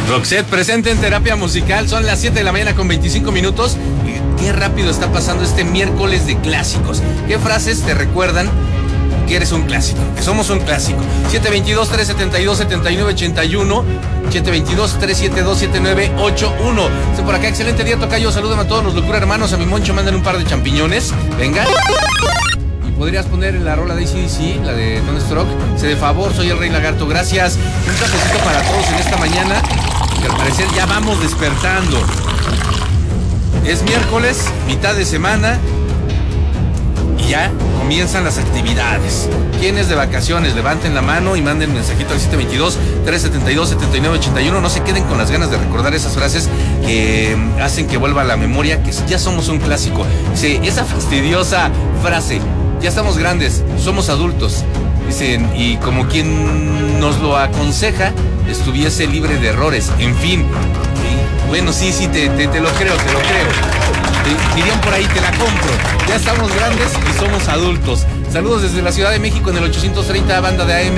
Roxette presente en Terapia Musical. Son las 7 de la mañana con 25 minutos. Y qué rápido está pasando este miércoles de clásicos. ¿Qué frases te recuerdan que eres un clásico? Que somos un clásico. 722-372-7981. 722-372-7981. Estoy por acá. Excelente día, tocayo. Salúdame a todos los locura hermanos. A mi Moncho mandan un par de champiñones. Venga. ¿Podrías poner la rola de AC/DC, la de Thunderstruck? Se de favor, soy el Rey Lagarto, gracias. Un cafecito para todos en esta mañana, que al parecer ya vamos despertando. Es miércoles, mitad de semana, y ya comienzan las actividades. ¿Quiénes de vacaciones? Levanten la mano y manden mensajito al 722-372-7981. No se queden con las ganas de recordar esas frases que hacen que vuelva a la memoria, que ya somos un clásico. Sí, esa fastidiosa frase: ya estamos grandes, somos adultos. Dicen, y como quien nos lo aconseja, estuviese libre de errores. En fin, bueno, sí, te lo creo. Dirían por ahí, te la compro. Ya estamos grandes y somos adultos. Saludos desde la Ciudad de México en el 830 banda de AM.